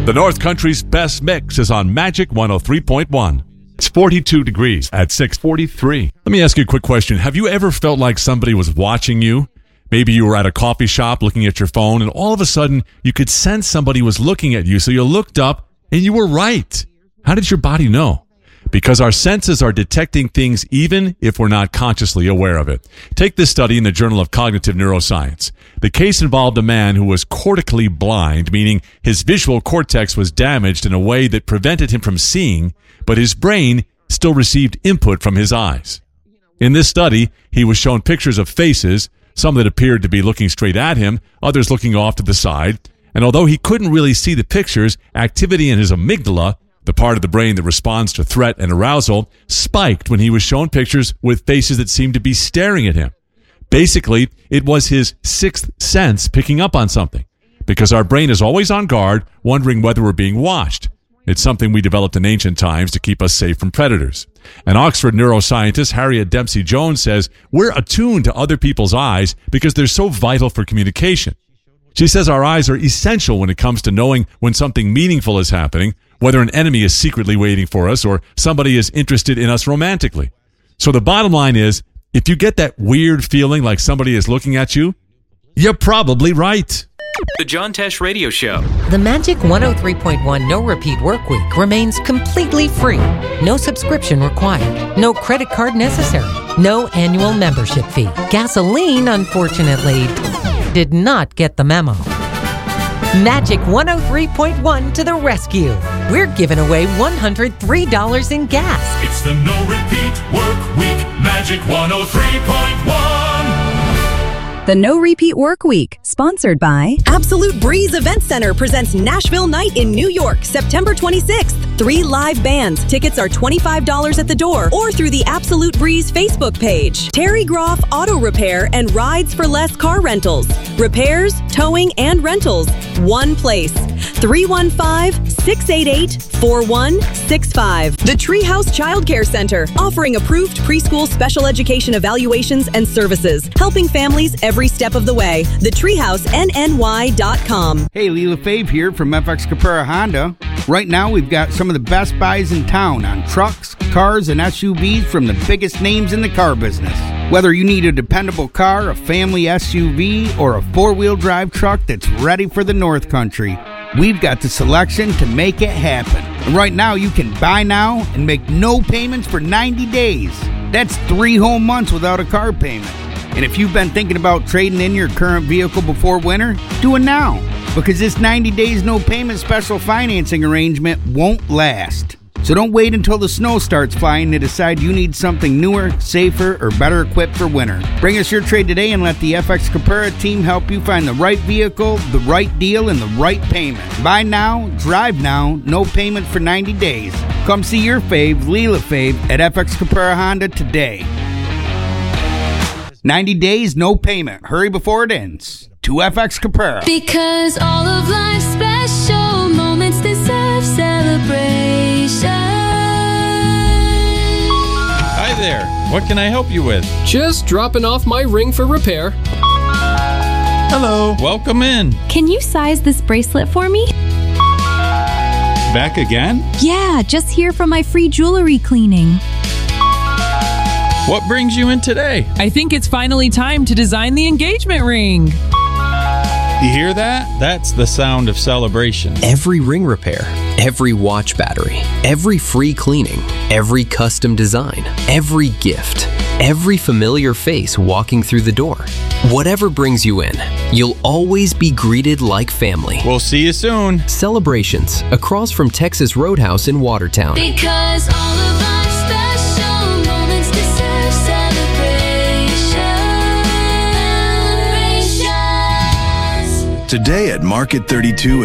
The North Country's best mix is on Magic 103.1. It's 42 degrees at 6:43. Let me ask you a quick question. Have you ever felt like somebody was watching you? Maybe you were at a coffee shop looking at your phone, and all of a sudden you could sense somebody was looking at you, so you looked up and you were right. How did your body know? Because our senses are detecting things even if we're not consciously aware of it. Take this study in the Journal of Cognitive Neuroscience. The case involved a man who was cortically blind, meaning his visual cortex was damaged in a way that prevented him from seeing, but his brain still received input from his eyes. In this study, he was shown pictures of faces, some that appeared to be looking straight at him, others looking off to the side, and although he couldn't really see the pictures, activity in his amygdala, the part of the brain that responds to threat and arousal, spiked when he was shown pictures with faces that seemed to be staring at him. Basically, it was his sixth sense picking up on something, because our brain is always on guard, wondering whether we're being watched. It's something we developed in ancient times to keep us safe from predators. An Oxford neuroscientist, Harriet Dempsey Jones, says we're attuned to other people's eyes because they're so vital for communication. She says our eyes are essential when it comes to knowing when something meaningful is happening, whether an enemy is secretly waiting for us or somebody is interested in us romantically. So the bottom line is, if you get that weird feeling like somebody is looking at you, you're probably right. The John Tesh Radio Show. The Magic 103.1 No Repeat Work Week remains completely free. No subscription required. No credit card necessary. No annual membership fee. Gasoline, unfortunately, did not get the memo. Magic 103.1 to the rescue. We're giving away $103 in gas. It's the No Repeat Work Week, Magic 103.1. The No Repeat Work Week, sponsored by Absolute Breeze Event Center presents Nashville Night in New York, September 26th. 3 live bands. Tickets are $25 at the door or through the Absolute Breeze Facebook page. Terry Groff Auto Repair and Rides for Less Car Rentals. Repairs, towing, and rentals. One place. 315-688-4165. The Treehouse Child Care Center, offering approved preschool special education evaluations and services, helping families every step of the way. TheTreehouseNNY.com. Hey, Leela Fave here from FX Capera Honda. Right now, we've got some of the best buys in town on trucks, cars, and SUVs from the biggest names in the car business. Whether you need a dependable car, a family SUV, or a four-wheel drive truck that's ready for the North Country, we've got the selection to make it happen. And right now, you can buy now and make no payments for 90 days. That's 3 whole months without a car payment. And if you've been thinking about trading in your current vehicle before winter, do it now, because this 90 days no payment special financing arrangement won't last. So don't wait until the snow starts flying to decide you need something newer, safer, or better equipped for winter. Bring us your trade today and let the FX Capera team help you find the right vehicle, the right deal, and the right payment. Buy now, drive now, no payment for 90 days. Come see your fave, Leela Fave, at FX Capera Honda today. 90 days, no payment. Hurry before it ends. To FX Capera. Because all of life's special moments deserve celebration. Hi there. What can I help you with? Just dropping off my ring for repair. Hello. Welcome in. Can you size this bracelet for me? Back again? Yeah, just here from my free jewelry cleaning. What brings you in today? I think it's finally time to design the engagement ring. You hear that? That's the sound of celebration. Every ring repair, every watch battery, every free cleaning, every custom design, every gift, every familiar face walking through the door. Whatever brings you in, you'll always be greeted like family. We'll see you soon. Celebrations across from Texas Roadhouse in Watertown. Because all of life's special moments deserve celebration. Today at Market 32